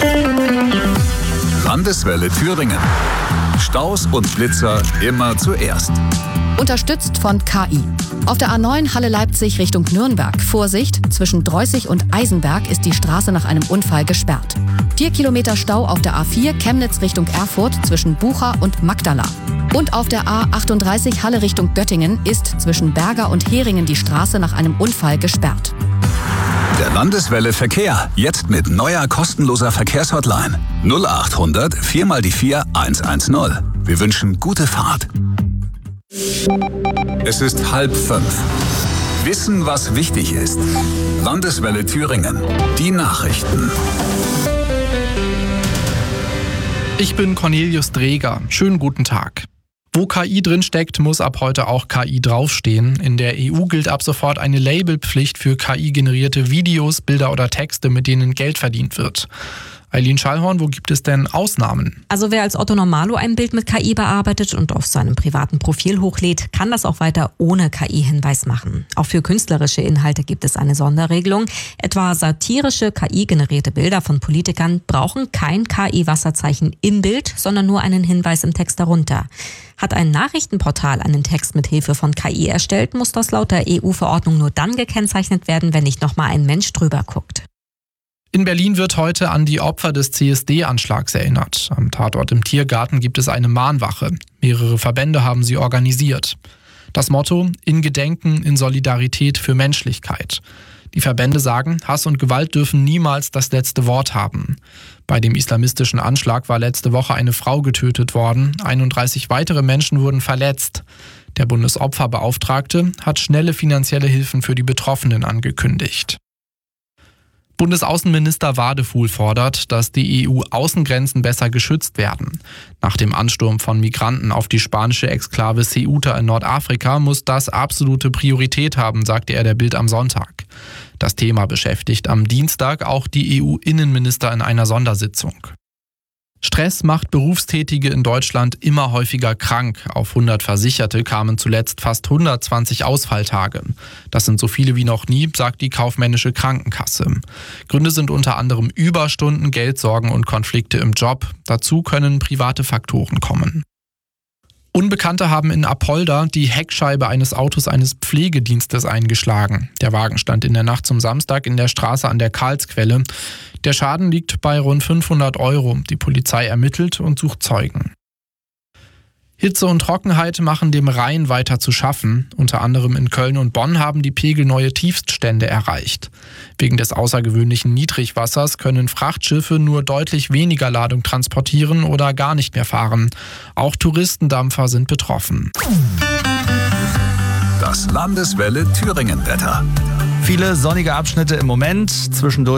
Landeswelle Thüringen. Staus und Blitzer immer zuerst. Unterstützt von KI. Auf der A9 Halle-Leipzig Richtung Nürnberg. Vorsicht, zwischen Dreußig und Eisenberg ist die Straße nach einem Unfall gesperrt. 4 Kilometer Stau auf der A4 Chemnitz Richtung Erfurt zwischen Bucha und Magdala. Und auf der A38 Halle Richtung Göttingen ist zwischen Berger und Heringen die Straße nach einem Unfall gesperrt. Der Landeswelle Verkehr. Jetzt mit neuer kostenloser Verkehrshotline. 0800 4x4 110. Wir wünschen gute Fahrt. Es ist 4:30. Wissen, was wichtig ist. Landeswelle Thüringen. Die Nachrichten. Ich bin Cornelius Dreger. Schönen guten Tag. Wo KI drinsteckt, muss ab heute auch KI draufstehen. In der EU gilt ab sofort eine Labelpflicht für KI-generierte Videos, Bilder oder Texte, mit denen Geld verdient wird. Eileen Schallhorn, wo gibt es denn Ausnahmen? Also wer als Otto Normalo ein Bild mit KI bearbeitet und auf seinem privaten Profil hochlädt, kann das auch weiter ohne KI-Hinweis machen. Auch für künstlerische Inhalte gibt es eine Sonderregelung. Etwa satirische KI-generierte Bilder von Politikern brauchen kein KI-Wasserzeichen im Bild, sondern nur einen Hinweis im Text darunter. Hat ein Nachrichtenportal einen Text mit Hilfe von KI erstellt, muss das laut der EU-Verordnung nur dann gekennzeichnet werden, wenn nicht nochmal ein Mensch drüber guckt. In Berlin wird heute an die Opfer des CSD-Anschlags erinnert. Am Tatort im Tiergarten gibt es eine Mahnwache. Mehrere Verbände haben sie organisiert. Das Motto: in Gedenken, in Solidarität für Menschlichkeit. Die Verbände sagen, Hass und Gewalt dürfen niemals das letzte Wort haben. Bei dem islamistischen Anschlag war letzte Woche eine Frau getötet worden. 31 weitere Menschen wurden verletzt. Der Bundesopferbeauftragte hat schnelle finanzielle Hilfen für die Betroffenen angekündigt. Bundesaußenminister Wadefuhl fordert, dass die EU-Außengrenzen besser geschützt werden. Nach dem Ansturm von Migranten auf die spanische Exklave Ceuta in Nordafrika muss das absolute Priorität haben, sagte er der Bild am Sonntag. Das Thema beschäftigt am Dienstag auch die EU-Innenminister in einer Sondersitzung. Stress macht Berufstätige in Deutschland immer häufiger krank. Auf 100 Versicherte kamen zuletzt fast 120 Ausfalltage. Das sind so viele wie noch nie, sagt die kaufmännische Krankenkasse. Gründe sind unter anderem Überstunden, Geldsorgen und Konflikte im Job. Dazu können private Faktoren kommen. Unbekannte haben in Apolda die Heckscheibe eines Autos eines Pflegedienstes eingeschlagen. Der Wagen stand in der Nacht zum Samstag in der Straße an der Karlsquelle. Der Schaden liegt bei rund 500 €. Die Polizei ermittelt und sucht Zeugen. Hitze und Trockenheit machen dem Rhein weiter zu schaffen. Unter anderem in Köln und Bonn haben die Pegel neue Tiefststände erreicht. Wegen des außergewöhnlichen Niedrigwassers können Frachtschiffe nur deutlich weniger Ladung transportieren oder gar nicht mehr fahren. Auch Touristendampfer sind betroffen. Das Landeswelle Thüringen-Wetter. Viele sonnige Abschnitte im Moment. Zwischendurch